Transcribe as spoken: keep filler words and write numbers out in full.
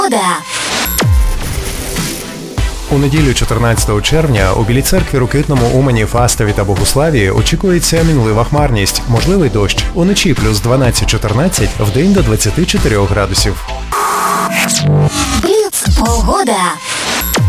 У неділю чотирнадцятого червня у Білій Церкві, Рокитному, Умані, Фастові та Богуславі очікується мінлива хмарність, можливий дощ. Уночі плюс дванадцять-чотирнадцять, вдень до двадцяти чотирьох градусів. Бліц погода.